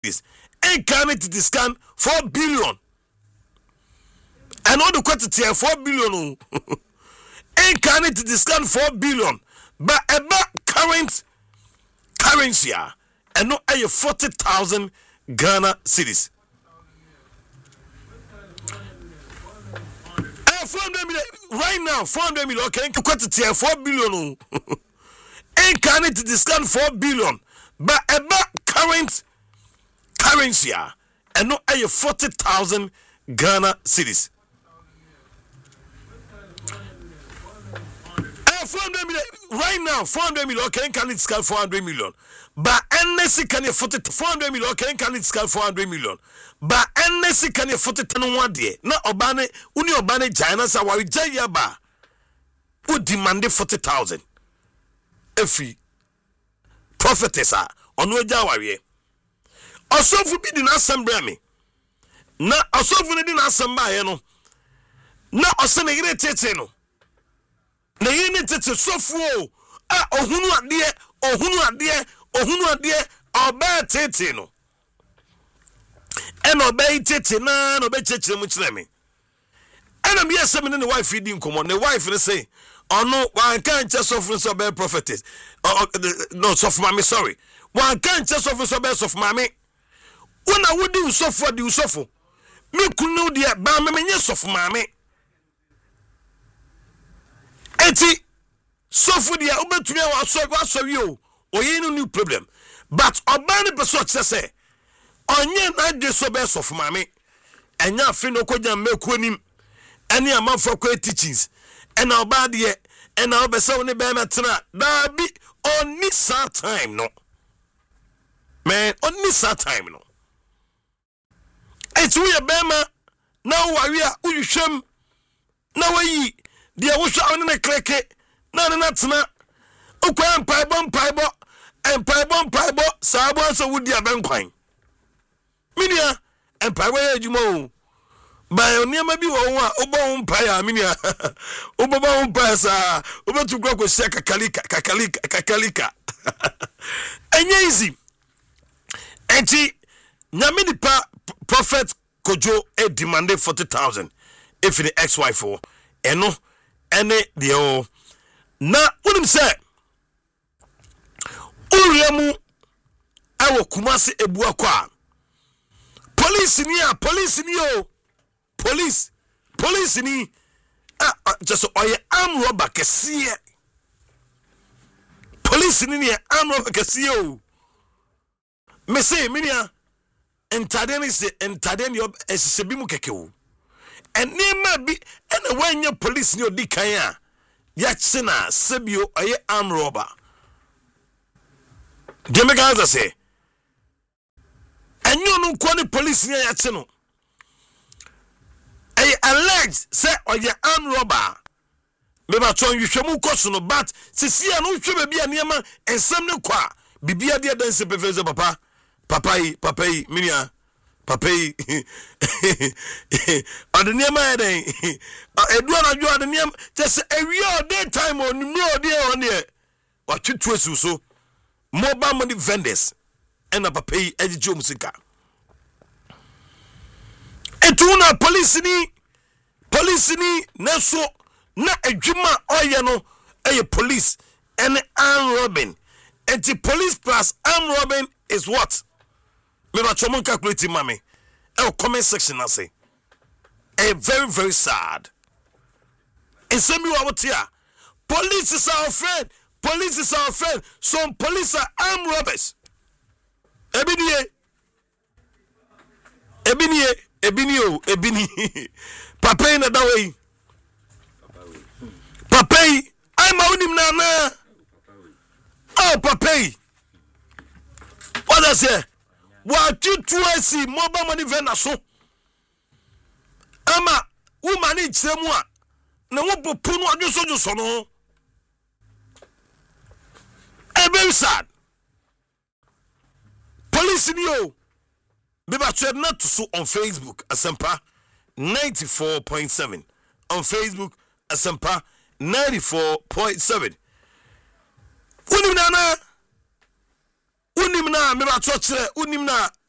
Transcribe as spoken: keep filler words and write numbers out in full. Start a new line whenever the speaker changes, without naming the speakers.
this. And can it discount four billion. And all the quantity four billion. And can it discount four billion. But about current currency and not a forty thousand Ghana cedis. four hundred million right now, four hundred million. Okay, quantity four billion. And can it discount four billion. But about current currency and not a forty thousand Ghana cedis. four hundred million right now, four hundred million. Okay, can it discount four hundred million. But N S C can you forty four hundred million. Okay, can it discount four hundred million. But N S C can you forty ten one day. Na obane uni obane China sa wari jaya ba. Who demanded forty thousand. Efi prophetessa onu eja wari. Osofu bi di na assembly me. Na osofu ne di na assembly ye no. Na osene yire tete no. Na yene tete sofu o. Ah ohunu ade, ohunu ade, ohunu ade oba tete no. And obey tete na no be cheche mu kire me. And am yes me ne wife di nkomo. Ne wife ne say, "Oh no, one can't just sofu so be prophetess." Oh no, sofu mama sorry. One can't just sofu so be sofu mama. When I would do sofu di sofu. Me kunu dia ba me menye sofu mama. Eti sofu dia obetumi wa so wa so wi o. Oye no new problem. But obani person say onye na de so be sofu mama. Enya afi no koja meku anim. Ene amanfo kwa teachings. Ena oba de ena obese woni be metena. Da bi oni sa time no. Man, oni sa time no. It's we a bema now waria uyhwem na wayi dia wo hwa on na kleke na na natena okwa mpaibo mpaibo empaibo mpaibo sabo so wudi abenkwan minia empaibo ya adwuma o ba oniama bi wo a obo mpai a minia obo ba mpai sa obetu kwa ko se kakalika kakalika kakalika enye easy enti nyame nipa Prophet Kojo e demanded forty thousand if the ex-wife for eno ene de o na unim say uriemu awo Kumasi ebua kwa police ni a police ni o police police ni ah just oye arm robber kesiye police ni ni arm robber kesiye o me say minia entadeni se entadeni ob esisebi mu kekewu enema bi ena wanya police ni odi kan a ya chena sebio aye arm robber deme gaza se enyo no ko ni police ni ya cheno aye alleged say oye arm robber me ba ton hwehwemu koso no but sisi anu hwe be bia niema ensem ne kwa bibia de danse pefeze papa Papai, papai, minia, papai. Adeniama eden. Edwana jo adeniam just a real daytime on no day on here. What you twist so mobile money vendors and a papai ejijo musika. Etuna police ni police ni neso na adwuma oye no eye police and arm robbing. And the police plus arm robbing is what? Me ba chomo calculate mami. E comment section I say. A very very sad. And send me what here. Police is our friend. Police is our friend. Some police are armed robbers. Ebiniye. Ebiniye. Ebiniyo. Ebini. Papa in that way. Papa. I'm a nana. Oh, Papa. What does it? What you twice mobile money vendor so? Ama woman it's them one. No one put on your soldier son. A very sad. Police in you. Beba said not to so on Facebook. Asempa ninety-four point seven. On Facebook, Asempa ninety-four point seven. Unimna Unimna, me ba church, unimna.